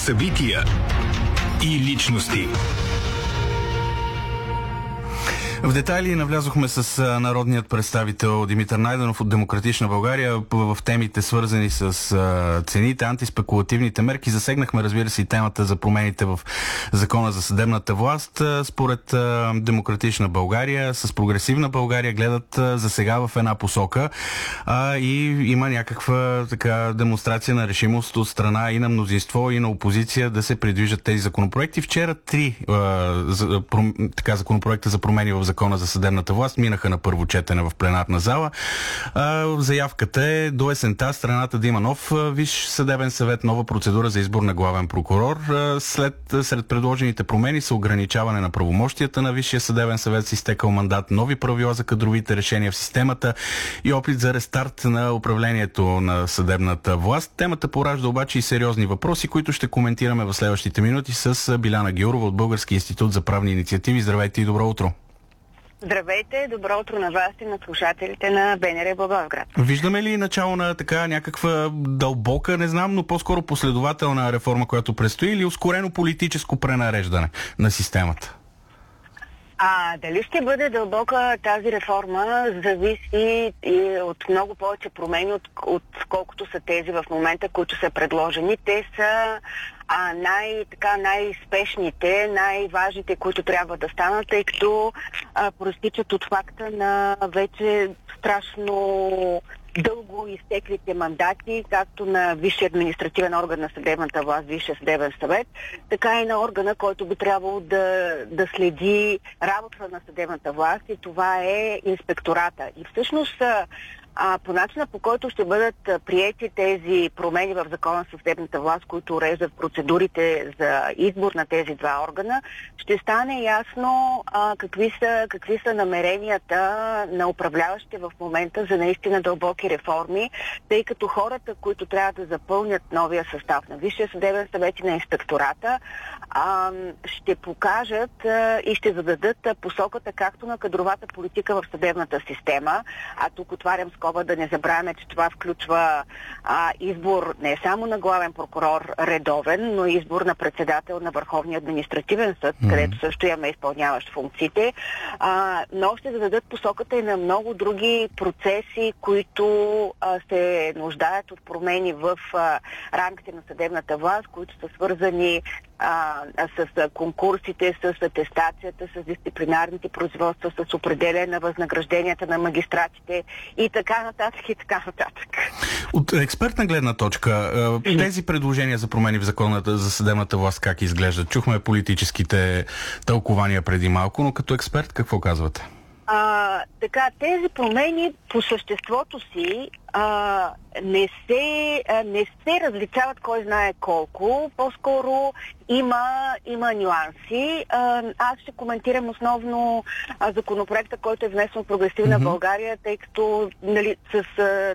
събития и личности. В детайли навлязохме с народният представител Димитър Найденов от Демократична България в темите, свързани с цените, антиспекулативните мерки. Засегнахме, разбира се, и темата за промените в Закона за съдебната власт. Според Демократична България, с Прогресивна България гледат за сега в една посока и има някаква така демонстрация на решимост от страна и на мнозинство, и на опозиция да се придвижат тези законопроекти. Вчера три законопроекта за промени в Закона за съдебната власт минаха на първо четене в пленарна зала. Заявката е до есента страната да има нов Висш съдебен съвет, нова процедура за избор на главен прокурор. Сред предложените промени са ограничаване на правомощията на Висшия съдебен съвет с изтекал мандат, нови правила за кадровите решения в системата и опит за рестарт на управлението на съдебната власт. Темата поражда обаче и сериозни въпроси, които ще коментираме в следващите минути с Биляна Гяурова от Българския институт за правни инициативи. Здравейте и добро утро! Здравейте, добро утро на вас и на слушателите на БНР Благоевград. Виждаме ли начало на така някаква дълбока, не знам, но по-скоро последователна реформа, която предстои, или ускорено политическо пренареждане на системата? Дали ще бъде дълбока тази реформа, зависи и от много повече промени, отколкото са тези в момента, които са предложени. Те са най-спешните, най-важните, които трябва да станат, тъй като проистичат от факта на вече страшно дълго изтеклите мандати, както на Висшия административен орган на съдебната власт, Висшия съдебен съвет, така и на органа, който би трябвало да следи работата на съдебната власт, и това е инспектората. И всъщност по начина, по който ще бъдат приети тези промени в Закона за съдебната власт, които уреждат процедурите за избор на тези два органа, ще стане ясно какви са намеренията на управляващите в момента за наистина дълбоки реформи, тъй като хората, които трябва да запълнят новия състав на Висшия съдебен съвет и на инспектората, ще покажат и ще зададат посоката както на кадровата политика в съдебната система, а тук отварям скоба да не забравяме, че това включва избор не само на главен прокурор редовен, но и избор на председател на Върховния административен съд, където също имаме изпълняващ функциите, но ще зададат посоката и на много други процеси, които се нуждаят от промени в рамките на съдебната власт, които са свързани с конкурсите, с атестацията, с дисциплинарните производства, с определяне на възнагражденията на магистратите и така нататък, и така нататък. От експертна гледна точка, тези предложения за промени в Закона за съдебната власт как изглеждат? Чухме политическите тълкования преди малко, но като експерт какво казвате? Тези промени по съществото си не се различават кой знае колко. По-скоро има нюанси. Аз ще коментирам основно законопроекта, който е внесен от Прогресивна България, тъй като с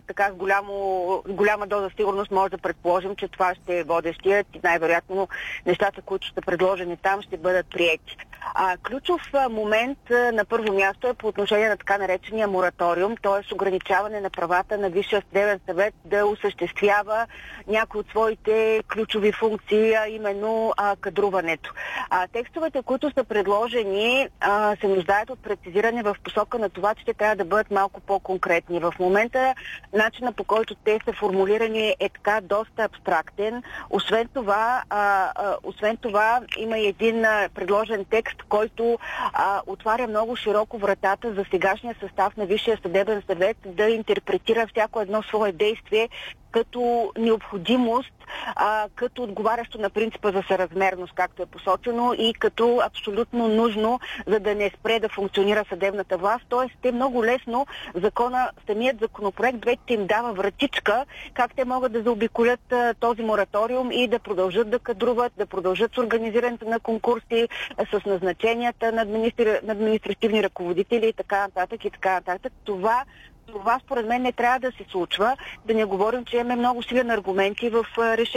голяма доза сигурност може да предположим, че това ще е водещият и най-вероятно нещата, които ще предложени там, ще бъдат приети. Ключов момент на първо място е по отношение на така наречения мораториум, т.е. ограничаване на правата на Висшия съдебен съвет да осъществява някои от своите ключови функции, а именно кадруването. Текстовете, които са предложени, се нуждаят от прецизиране в посока на това, че те трябва да бъдат малко по-конкретни. В момента начинът, по който те са формулирани, е така доста абстрактен. Освен това има и един предложен текст, който отваря много широко вратата за сегашния състав на Висшия съдебен съвет да интерпретира всяко едно свое действие като необходимост, като отговарящо на принципа за съразмерност, както е посочено, и като абсолютно нужно, за да не спре да функционира съдебната власт. Тоест, те много лесно самият законопроект вече им дава вратичка, как те могат да заобиколят този мораториум и да продължат да кадруват, да продължат с организирането на конкурси, с назначенията на административни ръководители и така нататък и така нататък. Това според мен не трябва да се случва. Да не говорим, че имаме много силен аргументи в решението